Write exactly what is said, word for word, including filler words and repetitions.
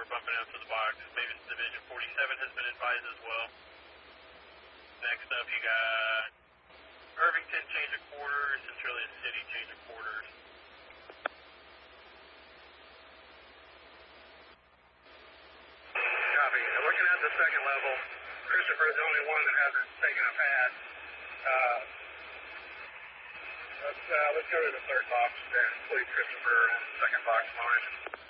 we're bumping out to the box. Mavis Division forty-seven has been advised as well. Next up, you got Irvington change of quarters, Centralia City change of quarters. Copy. Looking at the second level, Christopher is the only one that hasn't taken a pad. Uh, let's, uh, let's go to the third box and include Christopher on the second box line.